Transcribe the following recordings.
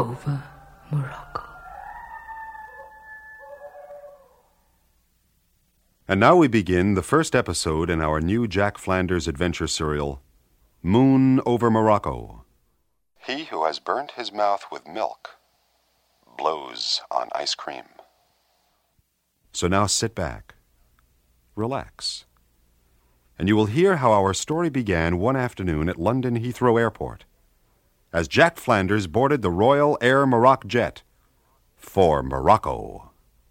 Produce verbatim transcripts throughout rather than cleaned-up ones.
over Morocco. And now we begin the first episode in our new Jack Flanders adventure serial, Moon over Morocco. He who has burnt his mouth with milk blows on ice cream. So now sit back, relax, and you will hear how our story began one afternoon at London Heathrow Airport, as Jack Flanders boarded the Royal Air Maroc jet for Morocco.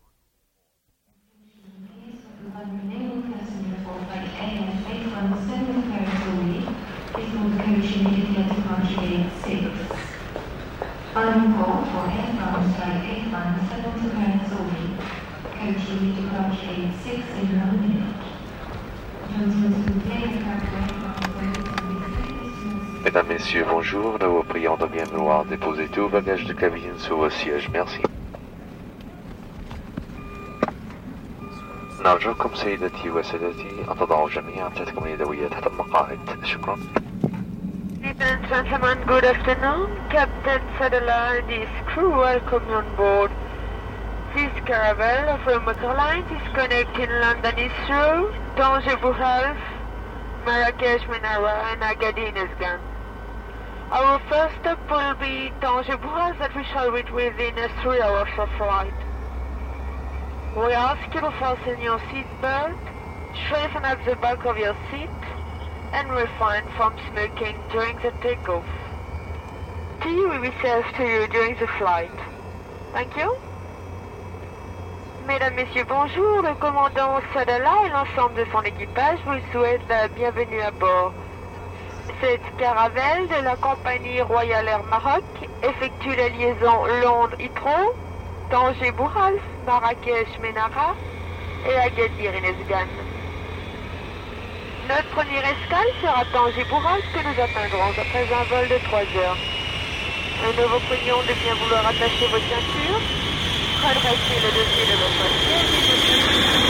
On call for airbound flight eight one seven to Paris only. Continue to approach eight six in one minute. Mesdames, Messieurs, bonjour. Nous vous prions de bien vouloir déposer tous vos bagages de cabine sur vos sièges. Merci. نرجوكم سيدتي وسادتي أن تضعوا جميعا تلكم اليدويات تحت المقاعد. شكرا. Ladies and gentlemen, good afternoon. Captain Sutherland is crew welcome you on board. This caravel of Morocco Lines is connecting London Heathrow, Tanger Bouhalf, Marrakech Menara and Agadir Esgan. Our first stop will be Tanger Bouhalf that we shall reach within a three hours of flight. We ask you to fasten your seatbelt, straighten up the back of your seat, and refrain from smoking during the takeoff. Tea will be served to you during the flight. Thank you. Mesdames, Messieurs, bonjour. Le commandant Sadala et l'ensemble de son équipage vous souhaitent la bienvenue à bord. Cette caravelle de la compagnie Royal Air Maroc effectue la liaison Londres-Heathrow, Tanger-Bouhalf, Marrakech-Menara et Agadir-Esgan. Notre première escale sera Tanger-Bouhalf que nous atteindrons après un vol de trois heures. Nous vous prions de bien vouloir attacher vos ceintures, redresser le dossier de votre siège et de